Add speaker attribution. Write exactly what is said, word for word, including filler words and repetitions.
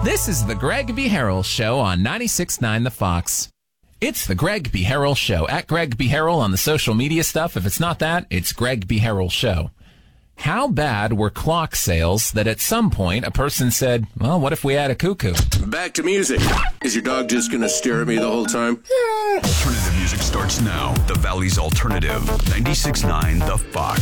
Speaker 1: This is the Greg B. Harrell Show on ninety-six point nine The Fox. It's the Greg B. Harrell Show. At Greg B. Harrell on the social media stuff. If it's not that, it's Greg B. Harrell Show. How bad were clock sales that at some point a person said, well, what if we had a cuckoo?
Speaker 2: Back to music. Is your dog just going to stare at me the whole time?
Speaker 3: Alternative music starts now. The Valley's Alternative. ninety-six point nine The Fox.